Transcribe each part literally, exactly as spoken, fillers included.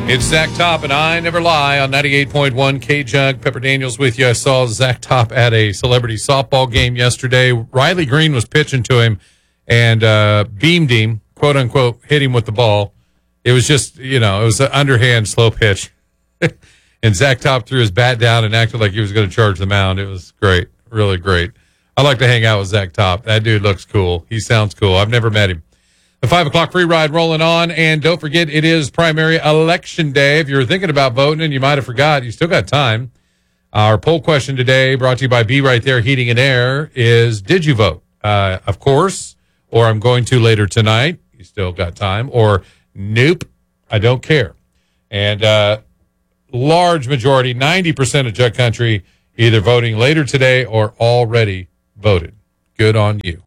It's Zach Top, and I never lie on ninety-eight point one K-Jug. Pepper Daniels with you. I saw Zach Top at a celebrity softball game yesterday. Riley Green was pitching to him and uh, beamed him, quote unquote, hit him with the ball. It was just, you know, it was an underhand slow pitch. And Zach Top threw his bat down and acted like he was going to charge the mound. It was great, really great. I like to hang out with Zach Top. That dude looks cool. He sounds cool. I've never met him. The five o'clock free ride rolling on, and don't forget it is primary election day. If you're thinking about voting and you might have forgot, you still got time. Our poll question today, brought to you by Be Right There Heating and Air, is did you vote? Uh, of course, or I'm going to later tonight. You still got time. Or nope, I don't care. And uh, large majority, ninety percent of Jug Country, either voting later today or already voted. Good on you.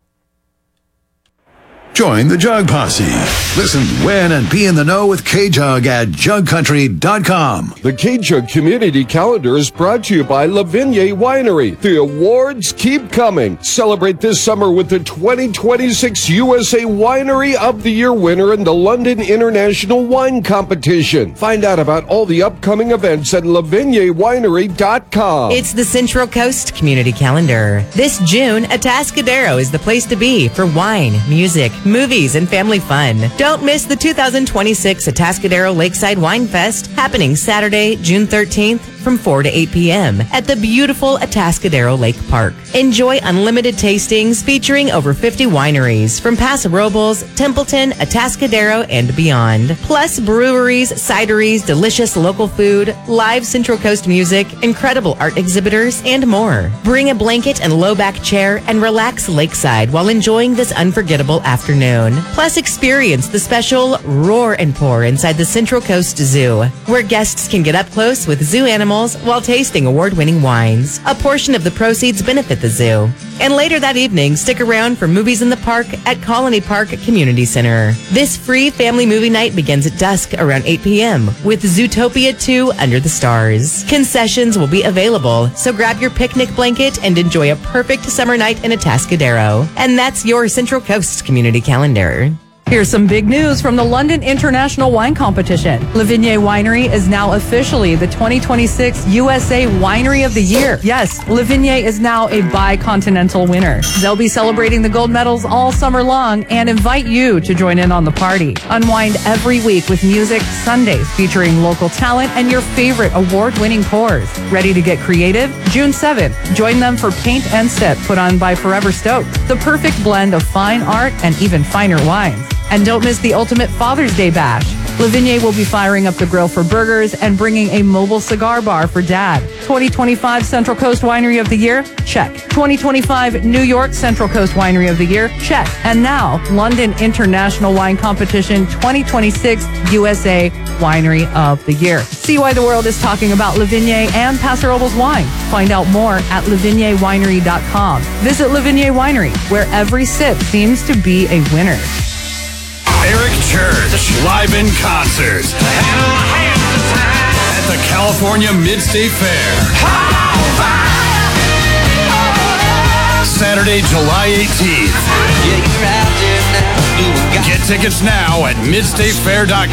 Join the Jug Posse. Listen, win, and be in the know with K-Jug at jug country dot com. The K-Jug Community Calendar is brought to you by La Vigne Winery. The awards keep coming. Celebrate this summer with the twenty twenty-six U S A Winery of the Year winner in the London International Wine Competition. Find out about all the upcoming events at la vigne winery dot com. It's the Central Coast Community Calendar. This June, Atascadero is the place to be for wine, music, movies, and family fun. Don't miss the two thousand twenty-six Atascadero Lakeside Wine Fest happening Saturday, June thirteenth from four to eight p.m. at the beautiful Atascadero Lake Park. Enjoy unlimited tastings featuring over fifty wineries from Paso Robles, Templeton, Atascadero, and beyond. Plus breweries, cideries, delicious local food, live Central Coast music, incredible art exhibitors, and more. Bring a blanket and low-back chair and relax lakeside while enjoying this unforgettable afternoon. Plus experience the special Roar and Pour inside the Central Coast Zoo, where guests can get up close with zoo animals while tasting award-winning wines. A portion of the proceeds benefit the zoo. And later that evening, stick around for movies in the park at Colony Park Community Center. This free family movie night begins at dusk around eight p.m. with Zootopia two Under the Stars. Concessions will be available, so grab your picnic blanket and enjoy a perfect summer night in Atascadero. And that's your Central Coast Community Calendar. Here's some big news from the London International Wine Competition. La Vigne Winery is now officially the twenty twenty-six U S A Winery of the Year. Yes, La Vigne is now a bi-continental winner. They'll be celebrating the gold medals all summer long and invite you to join in on the party. Unwind every week with music Sundays featuring local talent and your favorite award-winning pours. Ready to get creative? June seventh, join them for Paint and Sip put on by Forever Stoked, the perfect blend of fine art and even finer wines. And don't miss the ultimate Father's Day bash. La Vigne will be firing up the grill for burgers and bringing a mobile cigar bar for Dad. twenty twenty-five Central Coast Winery of the Year? Check. twenty twenty-five New York Central Coast Winery of the Year? Check. And now, London International Wine Competition twenty twenty-six U S A Winery of the Year. See why the world is talking about La Vigne and Paso Robles wine. Find out more at la vigne winery dot com. Visit La Vigne Winery, where every sip seems to be a winner. Eric Church, live in concert at the California Mid-State Fair. Saturday, July eighteenth. Get tickets now at mid state fair dot